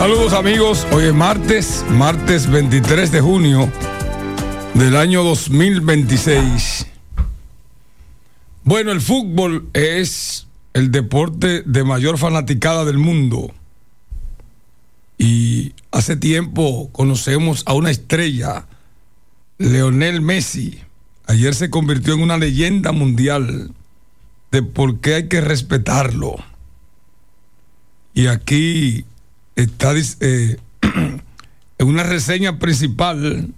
Saludos amigos, hoy es martes 23 de junio del año 2026. Bueno, el fútbol es el deporte de mayor fanaticada del mundo. Y hace tiempo conocemos a una estrella, Lionel Messi. Ayer se convirtió en una leyenda mundial de por qué hay que respetarlo. Y aquí está en una reseña principal,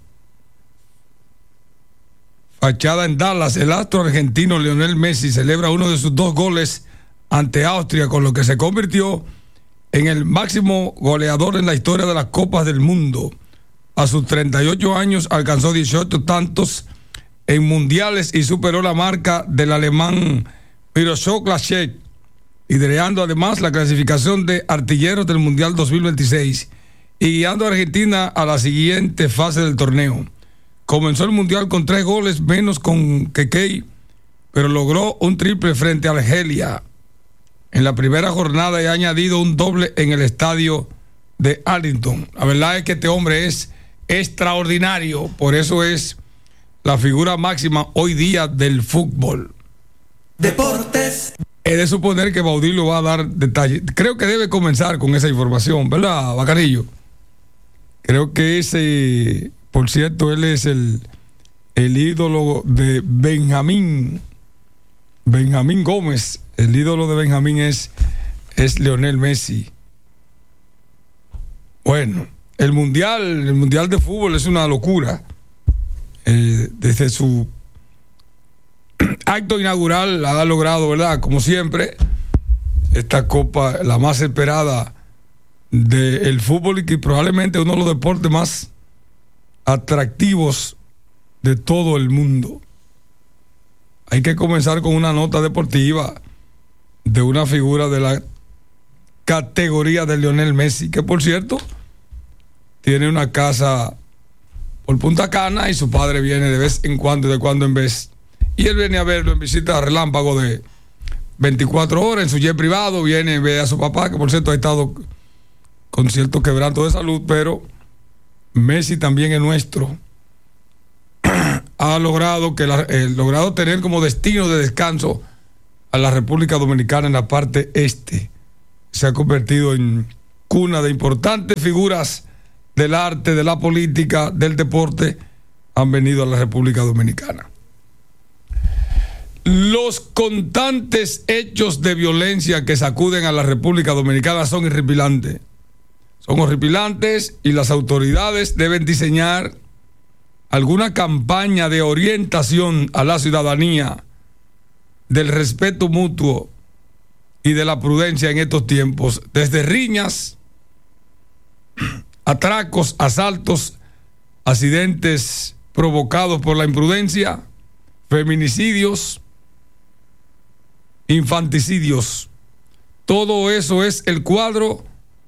fachada en Dallas. El astro argentino Lionel Messi celebra uno de sus 2 goles ante Austria, con lo que se convirtió en el máximo goleador en la historia de las Copas del Mundo. A sus 38 años alcanzó 18 tantos en mundiales y superó la marca del alemán Miroslav Klose, liderando además la clasificación de artilleros del Mundial 2026 y guiando a Argentina a la siguiente fase del torneo. Comenzó el Mundial con 3 goles menos con Keke, pero logró un triple frente a Argelia en la primera jornada y ha añadido un doble en el estadio de Arlington. La verdad es que este hombre es extraordinario, por eso es la figura máxima hoy día del fútbol. Deportes. He de suponer que Baudilio va a dar detalles. Creo que debe comenzar con esa información, ¿verdad, Bacarillo? Creo que ese, por cierto, él es el ídolo de Benjamín Gómez. El ídolo de Benjamín es Lionel Messi. Bueno, el mundial de fútbol es una locura. Desde su acto inaugural ha logrado, ¿verdad? Como siempre, esta copa, la más esperada del fútbol y que probablemente uno de los deportes más atractivos de todo el mundo. Hay que comenzar con una nota deportiva de una figura de la categoría de Lionel Messi, que por cierto tiene una casa por Punta Cana y su padre viene de vez en cuando y de cuando en vez. Y él viene a verlo en visita relámpago de 24 horas en su jet privado, viene, ve a su papá, que por cierto ha estado con cierto quebranto de salud, pero Messi también es nuestro. Ha logrado tener como destino de descanso a la República Dominicana en la parte este. Se ha convertido en cuna de importantes figuras del arte, de la política, del deporte, han venido a la República Dominicana. Los constantes hechos de violencia que sacuden a la República Dominicana son horripilantes. Son horripilantes y las autoridades deben diseñar alguna campaña de orientación a la ciudadanía del respeto mutuo y de la prudencia en estos tiempos, desde riñas, atracos, asaltos, accidentes provocados por la imprudencia, feminicidios, infanticidios. Todo eso es el cuadro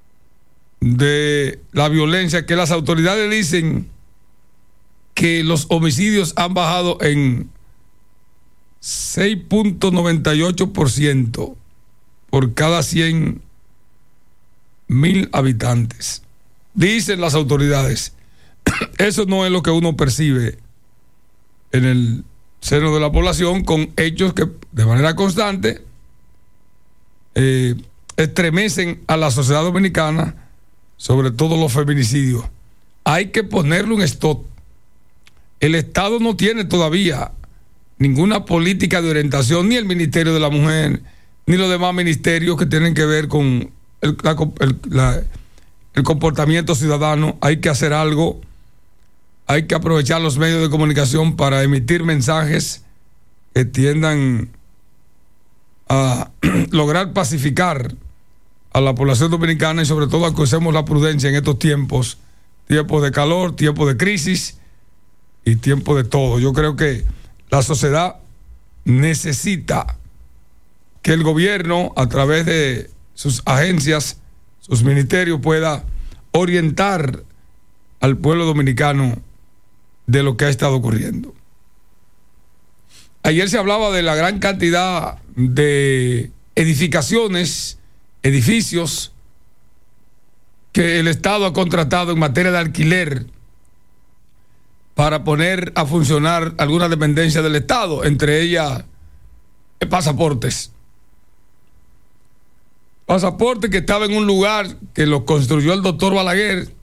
de la violencia, que las autoridades dicen que los homicidios han bajado en 6.98% por cada 100,000 habitantes. Dicen las autoridades. Eso no es lo que uno percibe en el seno de la población, con hechos que de manera constante estremecen a la sociedad dominicana, sobre todo los feminicidios. Hay que ponerle un stop. El Estado no tiene todavía ninguna política de orientación, ni el Ministerio de la Mujer, ni los demás ministerios que tienen que ver con el comportamiento ciudadano. Hay que hacer algo. Hay que aprovechar los medios de comunicación para emitir mensajes que tiendan a lograr pacificar a la población dominicana y sobre todo alcancemos la prudencia en estos tiempos de calor, tiempos de crisis y tiempo de todo. Yo creo que la sociedad necesita que el gobierno, a través de sus agencias, sus ministerios, pueda orientar al pueblo dominicano de lo que ha estado ocurriendo. Ayer se hablaba de la gran cantidad de edificios que el Estado ha contratado en materia de alquiler para poner a funcionar algunas dependencias del Estado, entre ellas pasaportes. Pasaporte que estaba en un lugar que lo construyó el doctor Balaguer,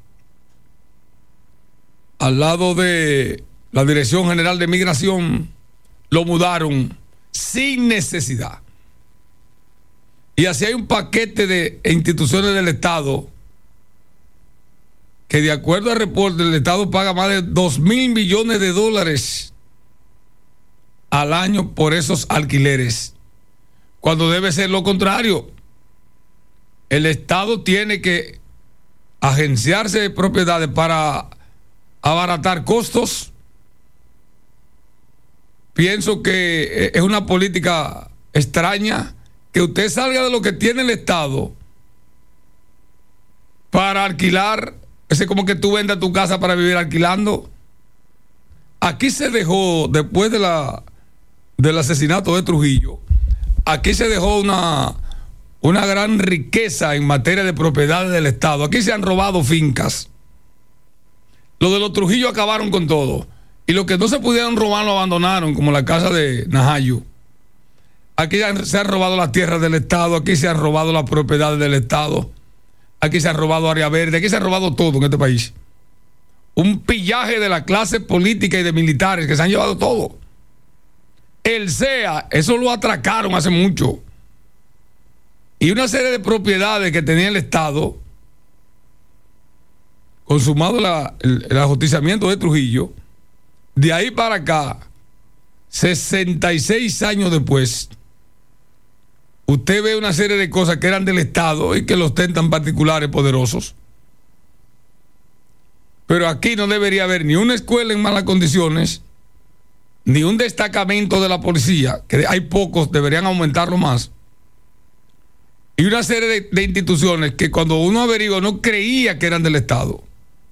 al lado de la Dirección General de Migración, lo mudaron sin necesidad. Y así hay un paquete de instituciones del Estado que, de acuerdo al reporte, el Estado paga más de 2,000 millones de dólares al año por esos alquileres, cuando debe ser lo contrario. El Estado tiene que agenciarse de propiedades para abaratar costos. Pienso que es una política extraña que usted salga de lo que tiene el Estado para alquilar. Es como que tú vendas tu casa para vivir alquilando. Aquí se dejó, después del asesinato de Trujillo, aquí se dejó una gran riqueza en materia de propiedades del Estado. Aquí se han robado fincas. Los de los Trujillo acabaron con todo. Y lo que no se pudieron robar lo abandonaron, como la casa de Najayo. Aquí se han robado las tierras del Estado, aquí se han robado las propiedades del Estado, aquí se han robado área verde, aquí se ha robado todo en este país. Un pillaje de la clase política y de militares que se han llevado todo. El CEA, eso lo atracaron hace mucho. Y una serie de propiedades que tenía el Estado, consumado el ajusticiamiento de Trujillo, de ahí para acá, 66 años después, usted ve una serie de cosas que eran del Estado y que los ostentan particulares poderosos. Pero aquí no debería haber ni una escuela en malas condiciones, ni un destacamento de la policía, que hay pocos, deberían aumentarlo más. Y una serie de instituciones que cuando uno averigua no creía que eran del Estado.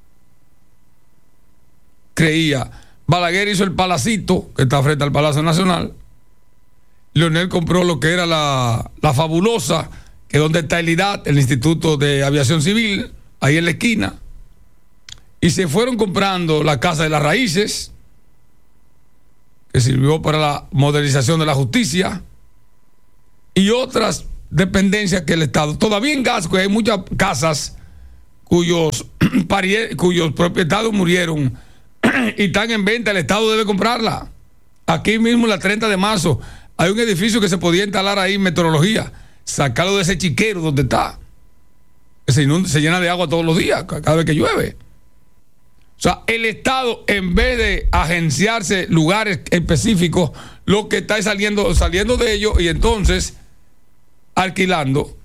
Creía. Balaguer hizo el Palacito, que está frente al Palacio Nacional. Leonel compró lo que era la Fabulosa, que es donde está el IDAT, el Instituto de Aviación Civil, ahí en la esquina. Y se fueron comprando la Casa de las Raíces, que sirvió para la modernización de la justicia, y otras dependencias que el Estado. Todavía en Gasco hay muchas casas cuyos propietarios murieron y están en venta. El Estado debe comprarla. Aquí mismo, la 30 de marzo, hay un edificio que se podía instalar ahí, meteorología, sacarlo de ese chiquero donde está, que se llena de agua todos los días, cada vez que llueve. O sea, el Estado, en vez de agenciarse lugares específicos, lo que está es saliendo de ellos y entonces alquilando.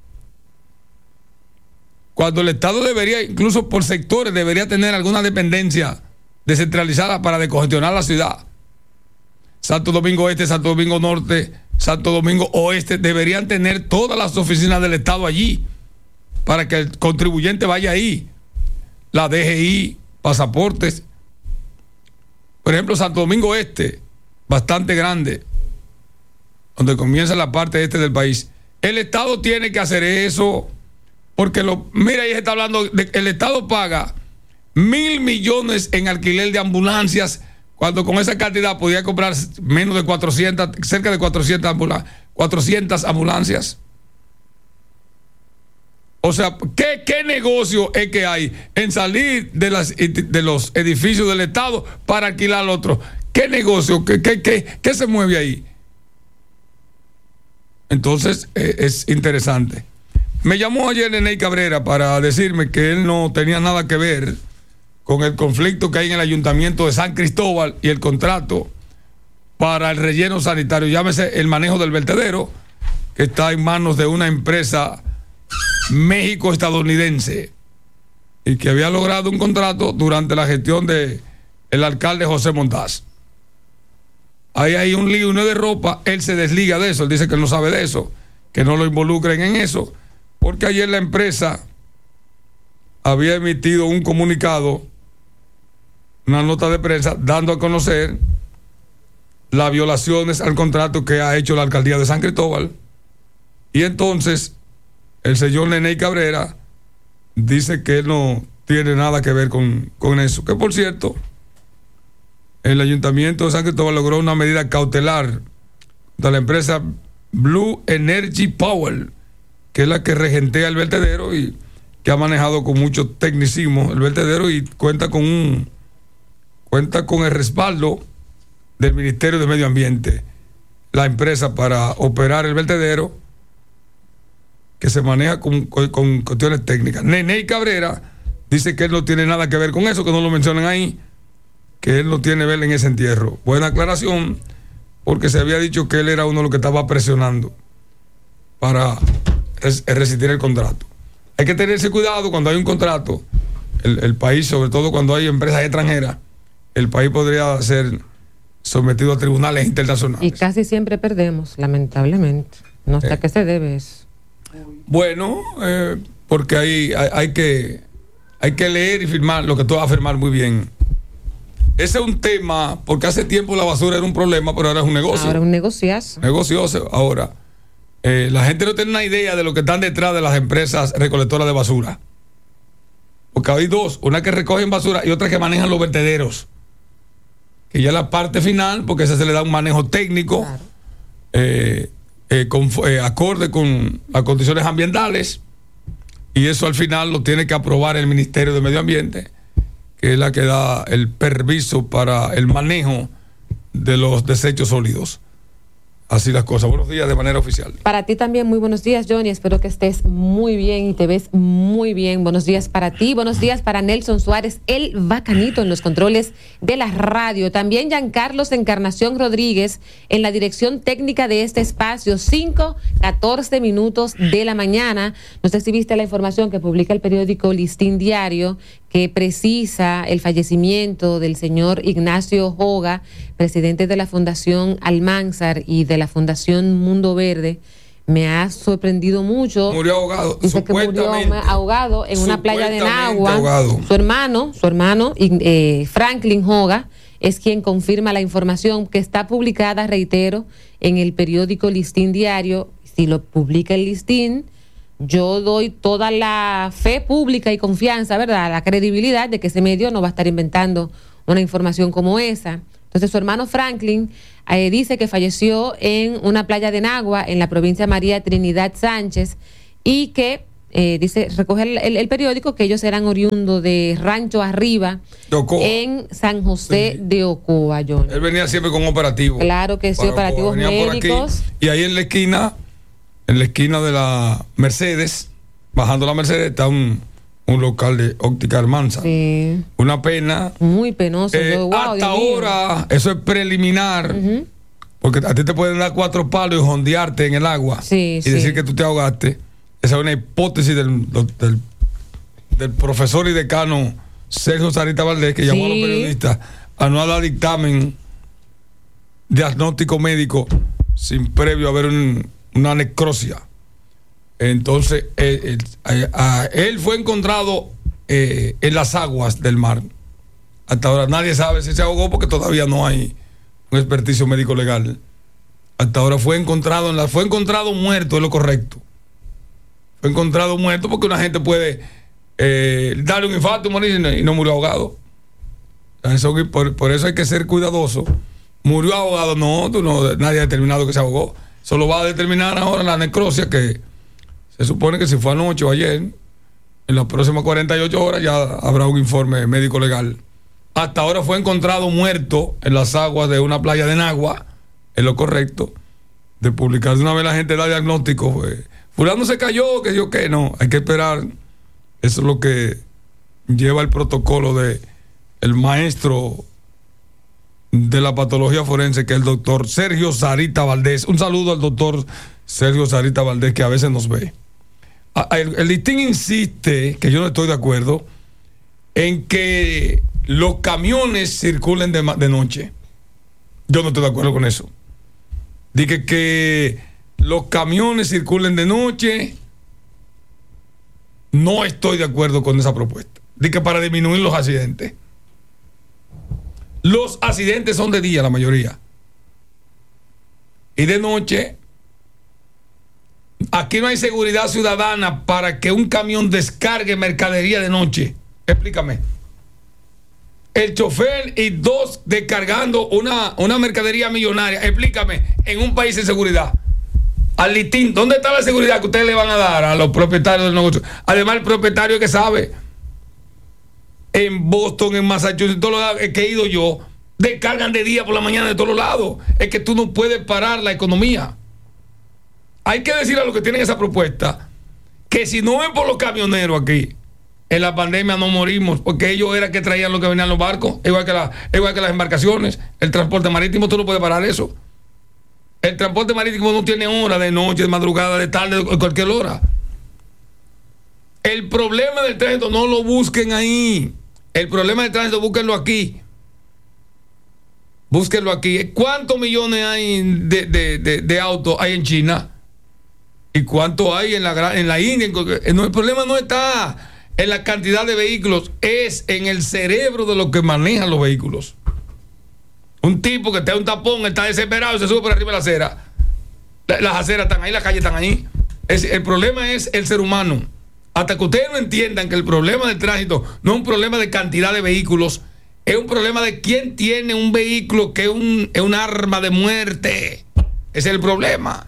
Cuando el Estado debería, incluso por sectores, debería tener alguna dependencia descentralizada para descongestionar la ciudad. Santo Domingo Este, Santo Domingo Norte, Santo Domingo Oeste deberían tener todas las oficinas del Estado allí para que el contribuyente vaya ahí. La DGI, pasaportes. Por ejemplo, Santo Domingo Este, bastante grande, donde comienza la parte este del país. El Estado tiene que hacer eso, porque mira, ahí se está hablando de que el Estado paga 1,000 millones en alquiler de ambulancias, cuando con esa cantidad podía comprar menos de 400, cerca de 400 ambulancias. O sea, ¿qué negocio es que hay en salir de los edificios del Estado para alquilar al otro? ¿Qué negocio? ¿Qué se mueve ahí? Entonces, es interesante. Me llamó ayer Neney Cabrera para decirme que él no tenía nada que ver con el conflicto que hay en el ayuntamiento de San Cristóbal y el contrato para el relleno sanitario, llámese el manejo del vertedero, que está en manos de una empresa México-estadounidense y que había logrado un contrato durante la gestión del alcalde José Montaz. Ahí hay un lío, no de ropa. Él se desliga de eso, él dice que no sabe de eso, que no lo involucren en eso, porque ayer la empresa había emitido un comunicado, una nota de prensa, dando a conocer las violaciones al contrato que ha hecho la alcaldía de San Cristóbal. Y entonces el señor Neney Cabrera dice que él no tiene nada que ver con eso. Que por cierto, el Ayuntamiento de San Cristóbal logró una medida cautelar de la empresa Blue Energy Power, que es la que regentea el vertedero y que ha manejado con mucho tecnicismo el vertedero y cuenta con el respaldo del Ministerio de Medio Ambiente, la empresa para operar el vertedero, que se maneja con cuestiones técnicas. Neney Cabrera dice que él no tiene nada que ver con eso, que no lo mencionen ahí, que él no tiene que ver en ese entierro. Buena aclaración, porque se había dicho que él era uno de los que estaba presionando para rescindir el contrato. Hay que tenerse cuidado cuando hay un contrato. El país, sobre todo cuando hay empresas extranjeras, el país podría ser sometido a tribunales internacionales. Y casi siempre perdemos, lamentablemente. No sé a qué se debe eso. Bueno, porque hay que leer y firmar lo que tú vas a firmar muy bien. Ese es un tema, porque hace tiempo la basura era un problema, pero ahora es un negocio. Ahora es un negociazo. Negocioso. Ahora, la gente no tiene una idea de lo que están detrás de las empresas recolectoras de basura. Porque hay dos, una que recogen basura y otra que manejan los vertederos. Que ya es la parte final, porque esa se le da un manejo técnico, claro. Acorde con las condiciones ambientales. Y eso al final lo tiene que aprobar el Ministerio de Medio Ambiente, que es la que da el permiso para el manejo de los desechos sólidos. Así las cosas. Buenos días de manera oficial. Para ti también, muy buenos días, Johnny. Espero que estés muy bien y te ves muy bien. Buenos días para ti. Buenos días para Nelson Suárez, el bacanito en los controles de la radio. También Giancarlos Encarnación Rodríguez en la dirección técnica de este espacio. 5:14 minutos de la mañana. No sé si viste la información que publica el periódico Listín Diario, que precisa el fallecimiento del señor Ignacio Joga, presidente de la Fundación Almanzar y de la Fundación Mundo Verde. Me ha sorprendido mucho. Murió ahogado. Dice que murió ahogado en una playa de Nagua. Ahogado. Su hermano, Franklin Joga, es quien confirma la información que está publicada, reitero, en el periódico Listín Diario. Si lo publica el Listín, yo doy toda la fe pública y confianza, ¿verdad?, la credibilidad de que ese medio no va a estar inventando una información como esa. Entonces su hermano Franklin dice que falleció en una playa de Nagua, en la provincia María Trinidad Sánchez, y que dice, recoge el periódico, que ellos eran oriundos de Rancho Arriba, en San José de Ocoa, John. Él venía siempre con operativos. Claro que sí, operativos médicos. Y ahí en la esquina de la Mercedes, bajando la Mercedes, está un local de óptica Almanzar. Sí. Una pena. Muy penoso. Hasta ahora, eso es preliminar. Porque a ti te pueden dar 4 palos y jondearte en el agua. Sí, y decir que tú te ahogaste. Esa es una hipótesis del profesor y decano Sergio Sarita Valdés, que llamó a los periodistas a no dar dictamen diagnóstico médico sin previo haber una necrosia. Entonces él fue encontrado en las aguas del mar. Hasta ahora nadie sabe si se ahogó, porque todavía no hay un experticio médico legal. Hasta ahora fue encontrado muerto, es lo correcto. Fue encontrado muerto, porque una gente puede darle un infarto y morir y no murió ahogado. Por eso hay que ser cuidadoso. Murió ahogado, nadie ha determinado que se ahogó. Solo va a determinar ahora la necrosia, que se supone que si fue anoche o ayer, en las próximas 48 horas ya habrá un informe médico legal. Hasta ahora fue encontrado muerto en las aguas de una playa de Nagua, es lo correcto. De publicar de una vez la gente da diagnóstico. Fulano se cayó, que yo qué, no, hay que esperar. Eso es lo que lleva el protocolo de el maestro de la patología forense, que es el doctor Sergio Sarita Valdés. Un saludo al doctor Sergio Sarita Valdés, que a veces nos ve. El Listín insiste, que yo no estoy de acuerdo, en que los camiones circulen de noche. Yo no estoy de acuerdo con eso. Dije que los camiones circulen de noche. No estoy de acuerdo con esa propuesta. Dije, para disminuir los accidentes. Los accidentes son de día, la mayoría. Y de noche Aquí no hay seguridad ciudadana para que un camión descargue mercadería de noche. Explícame. El chofer y dos descargando una mercadería millonaria. Explícame, en un país sin seguridad. Al listín, ¿dónde está la seguridad que ustedes le van a dar a los propietarios del negocio? Además, el propietario que sabe, en Boston, en Massachusetts, en todos lados que he ido yo, descargan de día por la mañana de todos lados. Es que tú no puedes parar la economía. Hay que decir a los que tienen esa propuesta que si no es por los camioneros aquí, en la pandemia no morimos, porque ellos eran que traían lo que venían los barcos, igual que las embarcaciones. El transporte marítimo, tú no puedes parar eso. El transporte marítimo no tiene hora, de noche, de madrugada, de tarde, de cualquier hora. El problema del tránsito no lo busquen ahí. El problema del tránsito, búsquenlo aquí. Búsquenlo aquí. ¿Cuántos millones hay de autos hay en China? ¿Y cuánto hay en la India? El problema no está en la cantidad de vehículos, es en el cerebro de los que manejan los vehículos. Un tipo que está en un tapón, está desesperado y se sube por arriba de la acera. Las aceras están ahí, las calles están ahí. El problema es el ser humano. Hasta que ustedes no entiendan que el problema del tránsito no es un problema de cantidad de vehículos, es un problema de quién tiene un vehículo que es un arma de muerte. Ese es el problema.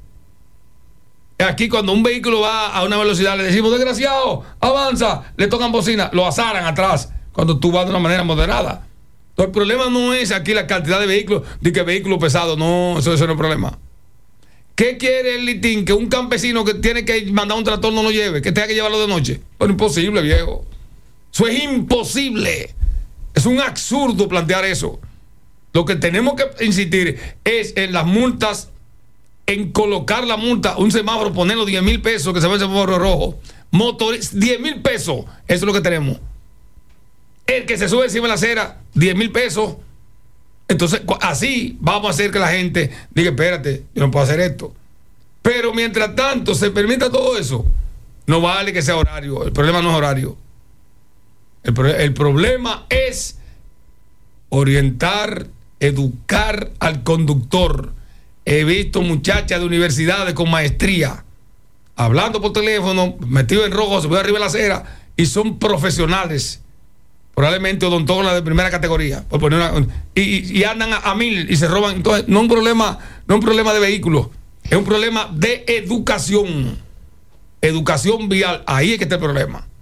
Aquí cuando un vehículo va a una velocidad le decimos, desgraciado, avanza, le tocan bocina, lo azaran atrás cuando tú vas de una manera moderada. Entonces el problema no es aquí la cantidad de vehículos, de que vehículo pesado, no, eso no es el problema. ¿Qué quiere el litín? Que un campesino que tiene que mandar un tractor no lo lleve, que tenga que llevarlo de noche. Bueno, imposible, viejo. Eso es imposible. Es un absurdo plantear eso. Lo que tenemos que insistir es en las multas, en colocar la multa, un semáforo, ponerlo 10,000 pesos, que se ve el semáforo rojo. 10,000 pesos, eso es lo que tenemos. El que se sube encima de la acera, 10,000 pesos. Entonces, así vamos a hacer que la gente diga, espérate, yo no puedo hacer esto. Pero mientras tanto se permita todo eso, no vale que sea horario. El problema no es horario. El problema es orientar, educar al conductor. He visto muchachas de universidades con maestría hablando por teléfono, metidos en rojo, se puede arriba de la acera, y son profesionales, probablemente odontólogas de primera categoría, por poner y andan a 1,000 y se roban. Entonces, no es un problema de vehículos, es un problema de educación vial. Ahí es que está el problema.